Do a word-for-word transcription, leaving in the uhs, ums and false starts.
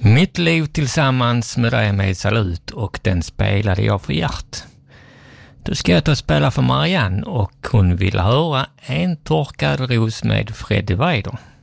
Mitt liv tillsammans med dig med Salut, och den spelade jag för Gert. Du ska ta och spela för Marianne och hon vill höra En torkad ros med Freddie Weider.